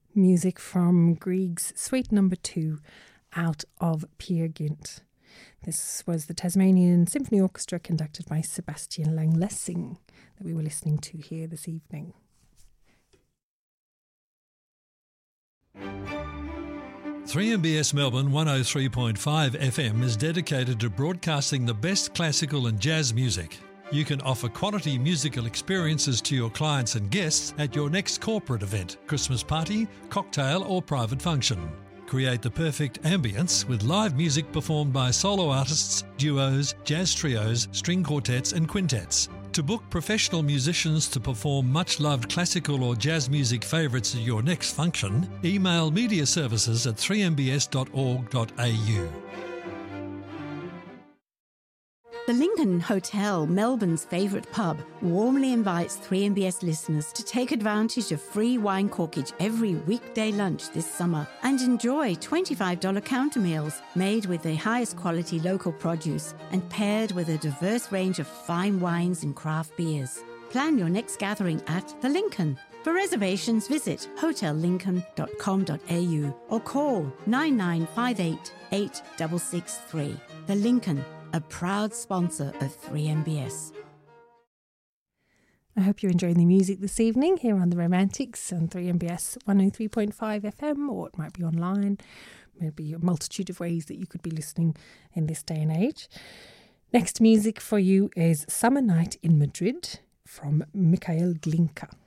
Music from Grieg's Suite No. 2, out of Peer Gynt. This was the Tasmanian Symphony Orchestra conducted by Sebastian Langlessing that we were listening to here this evening. Three MBS Melbourne 103.5 FM is dedicated to broadcasting the best classical and jazz music. You can offer quality musical experiences to your clients and guests at your next corporate event, Christmas party, cocktail or private function. Create the perfect ambience with live music performed by solo artists, duos, jazz trios, string quartets and quintets. To book professional musicians to perform much-loved classical or jazz music favourites at your next function, email mediaservices@3mbs.org.au. The Lincoln Hotel, Melbourne's favourite pub, warmly invites 3MBS listeners to take advantage of free wine corkage every weekday lunch this summer and enjoy $25 counter meals made with the highest quality local produce and paired with a diverse range of fine wines and craft beers. Plan your next gathering at The Lincoln. For reservations, visit hotellincoln.com.au or call 9958 8663. The Lincoln, a proud sponsor of 3MBS. I hope you're enjoying the music this evening here on The Romantics on 3MBS 103.5 FM, or it might be online. Maybe a multitude of ways that you could be listening in this day and age. Next music for you is Summer Night in Madrid from Mikhail Glinka.